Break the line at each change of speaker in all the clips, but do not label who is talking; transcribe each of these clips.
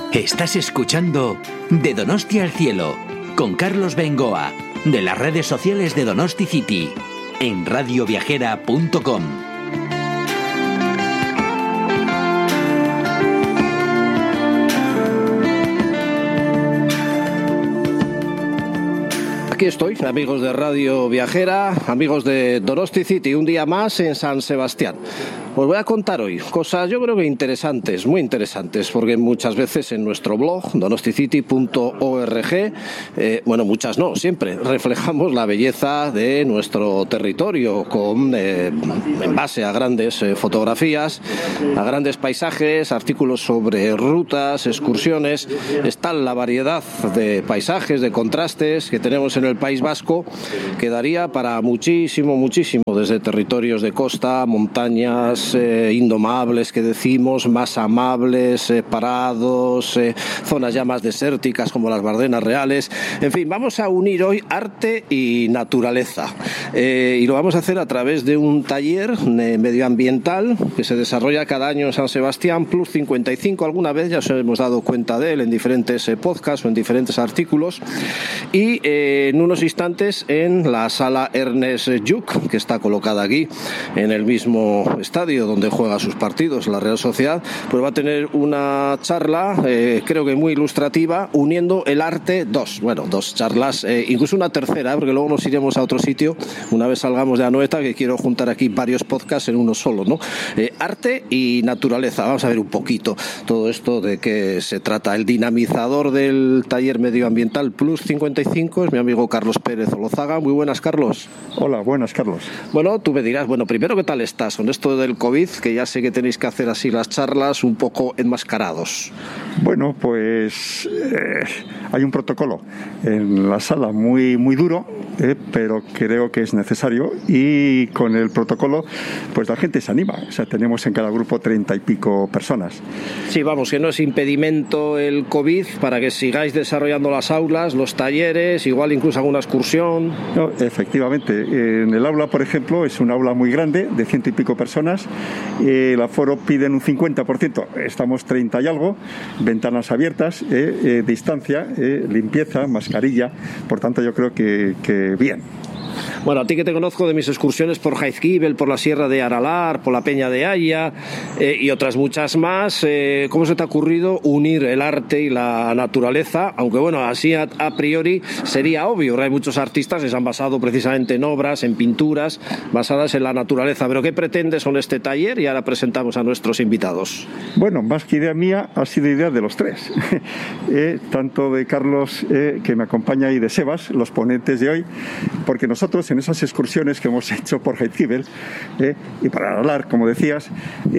Estás escuchando De Donosti al Cielo, con Carlos Bengoa, de las redes sociales de Donosti City, en radioviajera.com.
Aquí estoy, amigos de Radio Viajera, amigos de Donosti City, un día más en San Sebastián. Os voy a contar hoy cosas, yo creo que interesantes, muy interesantes, porque muchas veces en nuestro blog, donosticity.org, bueno, muchas no, siempre reflejamos la belleza de nuestro territorio en base a grandes fotografías, a grandes paisajes, artículos sobre rutas, excursiones. Está la variedad de paisajes, de contrastes que tenemos en el País Vasco, que daría para muchísimo, muchísimo, desde territorios de costa, montañas, indomables que decimos, más amables, parados, zonas ya más desérticas como las Bardenas Reales. En fin, vamos a unir hoy arte y naturaleza, y lo vamos a hacer a través de un taller medioambiental que se desarrolla cada año en San Sebastián, Plus 55. Alguna vez ya os hemos dado cuenta de él en diferentes podcasts o en diferentes artículos, y en unos instantes en la sala Ernest Lluch, que está colocada aquí en el mismo estadio donde juega sus partidos la Real Sociedad, pues va a tener una charla, creo que muy ilustrativa, uniendo el arte, dos charlas, incluso una tercera, porque luego nos iremos a otro sitio una vez salgamos de Anoeta, que quiero juntar aquí varios podcasts en uno solo, ¿no? Arte y naturaleza. Vamos a ver un poquito todo esto de qué se trata. El dinamizador del taller medioambiental Plus 55 es mi amigo Carlos Pérez Olozaga. Muy buenas, Carlos.
Hola, buenas, Carlos.
Bueno, tú me dirás, primero, ¿qué tal estás con esto del COVID? Que ya sé que tenéis que hacer así las charlas un poco enmascarados.
Bueno, pues hay un protocolo en la sala muy duro, pero creo que es necesario, y con el protocolo pues la gente se anima. O sea, tenemos en cada grupo 30 y pico personas.
Sí, vamos, que no es impedimento el COVID para que sigáis desarrollando las aulas, los talleres, igual incluso alguna excursión.
No, efectivamente, en el aula, por ejemplo, es un aula muy grande de 100 y pico personas. El aforo piden un 50%, estamos 30 y algo, ventanas abiertas, distancia, limpieza, mascarilla. Por tanto, yo creo que bien.
Bueno, a ti que te conozco de mis excursiones por Jaizkibel, por la Sierra de Aralar, por la Peña de Haya y otras muchas más, ¿cómo se te ha ocurrido unir el arte y la naturaleza? Aunque bueno, así a priori sería obvio, hay muchos artistas que se han basado precisamente en obras, en pinturas basadas en la naturaleza, pero ¿qué pretendes con este taller? Y ahora presentamos a nuestros invitados.
Bueno, más que idea mía, ha sido idea de los tres, tanto de Carlos, que me acompaña, y de Sebas, los ponentes de hoy, porque nosotros en esas excursiones que hemos hecho por Jaizkibel y para Aralar, como decías,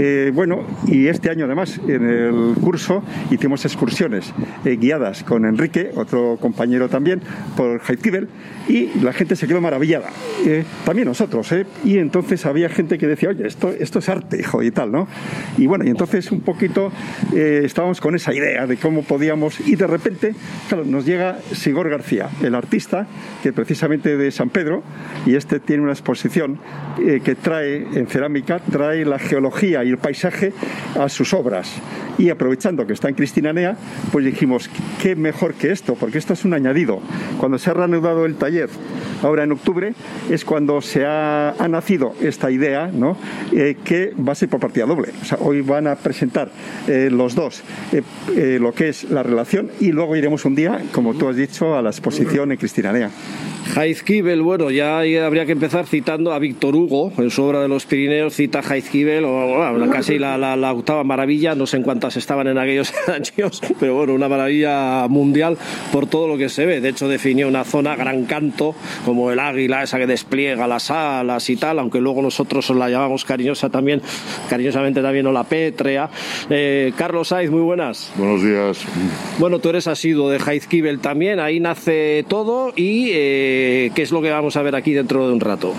y este año además en el curso hicimos excursiones guiadas con Enrique, otro compañero también, por Jaizkibel, y la gente se quedó maravillada, también nosotros, y entonces había gente que decía, oye, esto es arte, hijo, y tal, ¿no? Y bueno, y entonces un poquito estábamos con esa idea de cómo podíamos, y de repente, claro, nos llega Sigor García, el artista, que precisamente de San Pedro, y este tiene una exposición que trae en cerámica, trae la geología y el paisaje a sus obras, y aprovechando que está en Cristinanea, pues dijimos, qué mejor que esto, porque esto es un añadido. Cuando se ha reanudado el taller ahora en octubre es cuando se ha nacido esta idea, ¿no? Que va a ser por partida doble. O sea, hoy van a presentar los dos lo que es la relación, y luego iremos un día, como tú has dicho, a la exposición en Cristinanea.
Jaizkibel, bueno, ya habría que empezar citando a Víctor Hugo, en su obra de los Pirineos cita Jaizkibel, casi la octava maravilla, no sé en cuántas estaban en aquellos años, pero bueno, una maravilla mundial por todo lo que se ve. De hecho, definió una zona gran canto, como el águila, esa que despliega las alas y tal, aunque luego nosotros la llamamos cariñosamente también, o la pétrea. Carlos Saiz, muy buenas.
Buenos días.
Bueno, tú eres asiduo de Jaizkibel también, ahí nace todo, y ¿qué es lo que vamos a ver aquí dentro de un rato?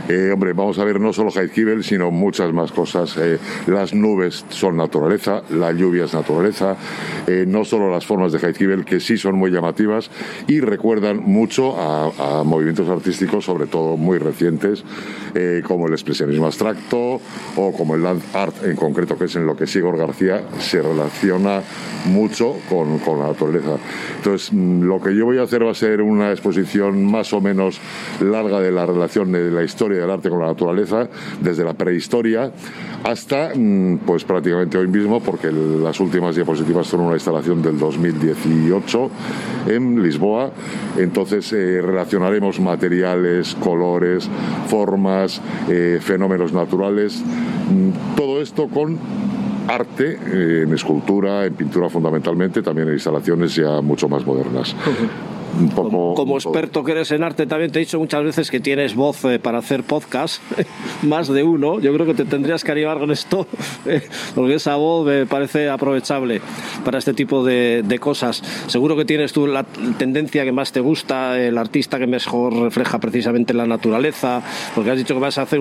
Hombre, vamos a ver no solo Heidkibel, sino muchas más cosas. Las nubes son naturaleza, la lluvia es naturaleza, no solo las formas de Heidkibel, que sí son muy llamativas y recuerdan mucho a movimientos artísticos, sobre todo muy recientes, como el expresionismo abstracto o como el land art en concreto, que es en lo que Sigor García se relaciona mucho con la naturaleza. Entonces, lo que yo voy a hacer va a ser una exposición más o menos larga de la relación de la historia del arte con la naturaleza, desde la prehistoria hasta pues prácticamente hoy mismo, porque las últimas diapositivas son una instalación del 2018 en Lisboa. Entonces relacionaremos materiales, colores, formas, fenómenos naturales, todo esto con arte, en escultura, en pintura fundamentalmente, también en instalaciones ya mucho más modernas. Un poco,
como experto que eres en arte, también te he dicho muchas veces que tienes voz para hacer podcast, más de uno. Yo creo que te tendrías que animar con esto, porque esa voz me parece aprovechable para este tipo de cosas. Seguro que tienes tú la tendencia que más te gusta, el artista que mejor refleja precisamente la naturaleza, porque has dicho que vas a hacer